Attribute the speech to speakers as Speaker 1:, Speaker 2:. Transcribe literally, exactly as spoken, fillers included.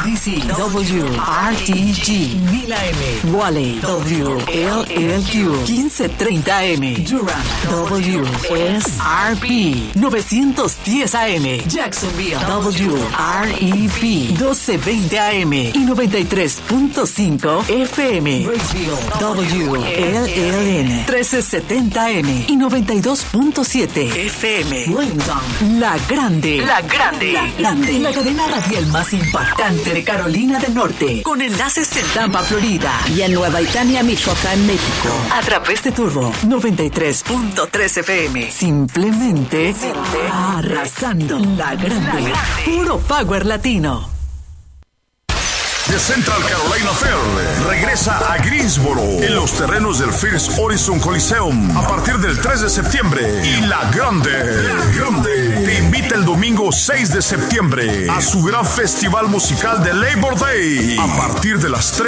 Speaker 1: D C, W R T G, mil A M, Raleigh, W L L Q, quince treinta A M, Durham, W S R P, novecientos diez A M, Jacksonville, W R E P, doce veinte A M y noventa y tres punto cinco F M, Raceville, W L L N, trece setenta A M y noventa y dos punto siete F M, Lincoln, La Grande, La Grande, La Grande, la cadena radial más impactante de Carolina del Norte, con enlaces en Tampa, Florida, y en Nueva Italia, Michoacán, México, a través de Turbo noventa y tres punto tres F M. Simplemente arrasando. La Grande, puro power latino.
Speaker 2: The Central Carolina Fair regresa a Greensboro en los terrenos del First Horizon Coliseum a partir del tres de septiembre. Y La Grande, La Grande te invita el domingo seis de septiembre a su gran festival musical de Labor Day a partir de las tres